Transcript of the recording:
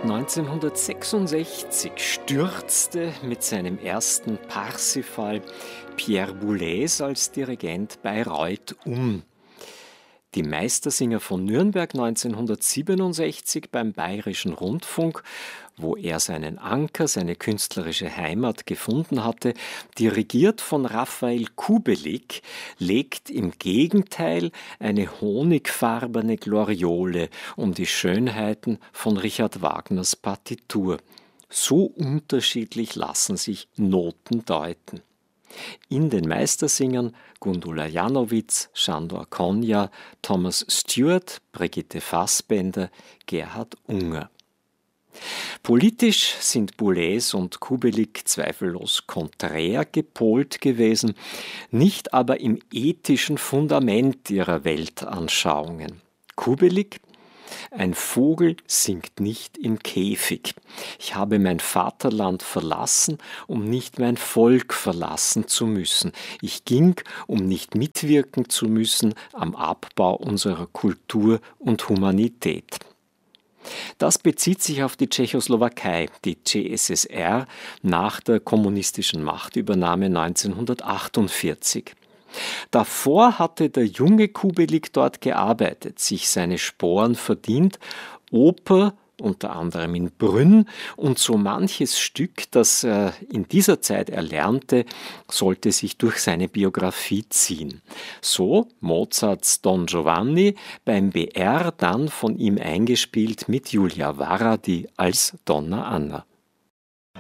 1966 stürzte mit seinem ersten Parsifal Pierre Boulez als Dirigent Bayreuth um. Die Meistersinger von Nürnberg 1967 beim Bayerischen Rundfunk, wo er seinen Anker, seine künstlerische Heimat gefunden hatte, dirigiert von Raphael Kubelik, legt im Gegenteil eine honigfarbene Gloriole um die Schönheiten von Richard Wagners Partitur. So unterschiedlich lassen sich Noten deuten. In den Meistersingern Gundula Janowitz, Sándor Kónya, Thomas Stewart, Brigitte Fassbender, Gerhard Unger. Politisch sind Boulez und Kubelik zweifellos konträr gepolt gewesen, nicht aber im ethischen Fundament ihrer Weltanschauungen. Kubelik: Ein Vogel singt nicht im Käfig. Ich habe mein Vaterland verlassen, um nicht mein Volk verlassen zu müssen. Ich ging, um nicht mitwirken zu müssen am Abbau unserer Kultur und Humanität. Das bezieht sich auf die Tschechoslowakei, die CSSR, nach der kommunistischen Machtübernahme 1948. Davor hatte der junge Kubelik dort gearbeitet, sich seine Sporen verdient, Oper, unter anderem in Brünn, und so manches Stück, das er in dieser Zeit erlernte, sollte sich durch seine Biografie ziehen. So Mozarts Don Giovanni, beim BR dann von ihm eingespielt mit Julia Varadi als Donna Anna.